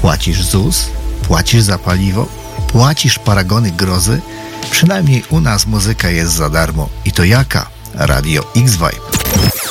Płacisz ZUS? Płacisz za paliwo? Płacisz paragony grozy? Przynajmniej u nas muzyka jest za darmo. I to jaka? Radio X-Vibe.